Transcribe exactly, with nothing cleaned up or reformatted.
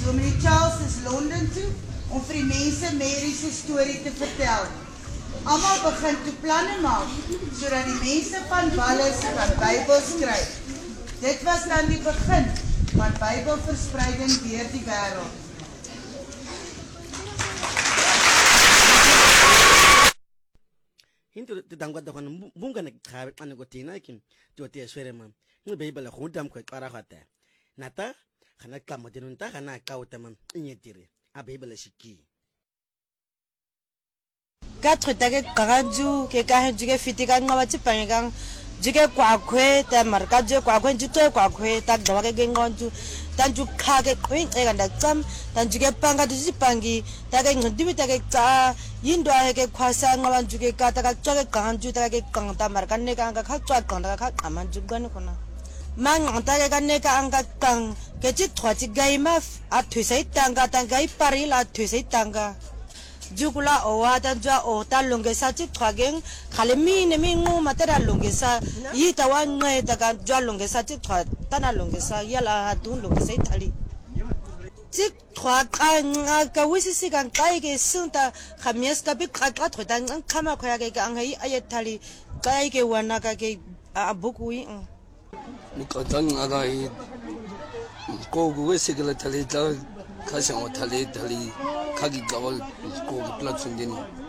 Dominee Charles is Londen toe om vir die mense Mary se storie te vertel. Almal begin toe planne maak sodat die mense van Wallis kan Bybel skryf. Dit was dan die begin van Bybelverspreiding deur die wêreld. Hinto te dangwa da kono bunga na khabe kana ko tina kin to te swere mam ngi Bible go dam ko qara khata nata khana ka modinun ta khana ka utama inyetire a Bible shiki ka thota ke kaganju ke ka henju ke fitika ngwa tsipang ka jike kwa khwe ta marka je kwa khwe jito kwa khwe ta dawa ke ngonju tanju kha ke kwin e ga ndam tanju ke panga ji pangi ta ke ngdibi ta ke cha yindo a ke khwasa ngwa ju ke ka ta ka chwa ke kaganju ta ke kang ta marka ne ka ka kha chwa kang ta ka aman ju gane kona mang ta ke ka ne ka anga kang ke chi thwa chi gai ma a thusai tanga tanga i pari la thusai tanga Jukula owa tanjua o ta longesa chi thwageng khale mi ne mi ngu matera longesa yi ta wa ngai ta ka jwa longesa chi thwa ta na longesa yala ha du longesa thali chi thwa ka nga ka wisi si kan kai ke sunta khamies ka bi kha kha thwa ta ngang khama khoya ke ka ngai aye thali kai ke wana ka ke abukui ni ka tan aga i ko gu wisi ke la thali ta khasang o thali thali khagi gawal ko platform din